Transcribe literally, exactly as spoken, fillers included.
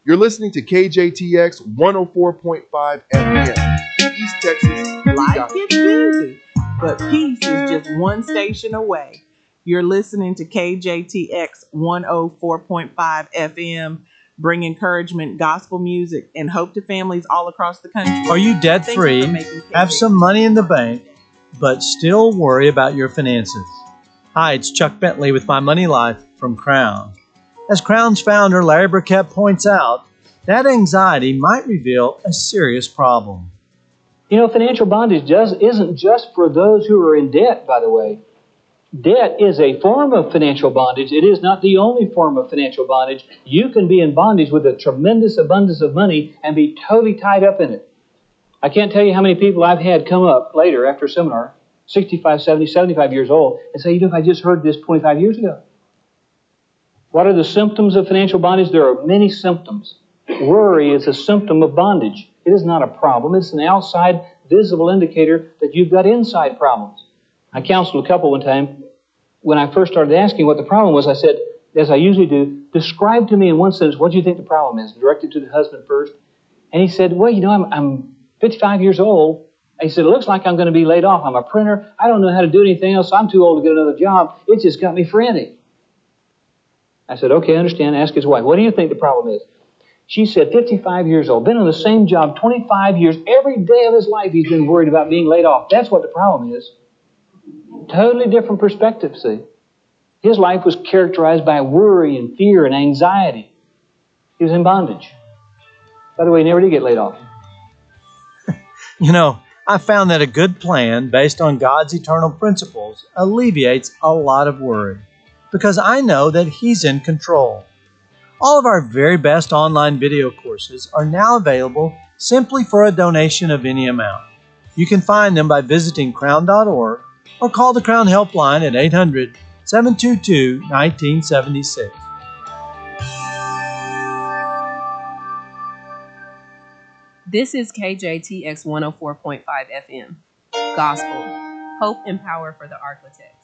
You're listening to K J T X one oh four point five F M. East Texas. Life gets busy, but peace is just one station away. You're listening to K J T X one oh four point five F M, bring encouragement, gospel music, and hope to families all across the country. Are you debt-free, have some money in the bank, but still worry about your finances? Hi, it's Chuck Bentley with My Money Life from Crown. As Crown's founder Larry Burkett points out, that anxiety might reveal a serious problem. You know, financial bondage just isn't just for those who are in debt, by the way. Debt is a form of financial bondage. It is not the only form of financial bondage. You can be in bondage with a tremendous abundance of money and be totally tied up in it. I can't tell you how many people I've had come up later after a seminar, sixty-five, seventy, seventy-five years old, and say, you know, I just heard this twenty-five years ago. What are the symptoms of financial bondage? There are many symptoms. Worry is a symptom of bondage. It is not a problem. It's an outside visible indicator that you've got inside problems. I counseled a couple one time. When I first started asking what the problem was, I said, as I usually do, describe to me in one sentence, what do you think the problem is? Directed to the husband first. And he said, well, you know, I'm, I'm fifty-five years old. And he said, it looks like I'm going to be laid off. I'm a printer. I don't know how to do anything else. I'm too old to get another job. It just got me frantic. I said, okay, I understand. Ask his wife, what do you think the problem is? She said, fifty-five years old, been on the same job twenty-five years. Every day of his life he's been worried about being laid off. That's what the problem is. Totally different perspective, see. His life was characterized by worry and fear and anxiety. He was in bondage. By the way, he never did get laid off. You know, I found that a good plan based on God's eternal principles alleviates a lot of worry because I know that He's in control. All of our very best online video courses are now available simply for a donation of any amount. You can find them by visiting crown dot org or call the Crown Helpline at eight hundred, seven two two, one nine seven six. This is K J T X one oh four point five F M. Gospel, hope and power for the Arklatex.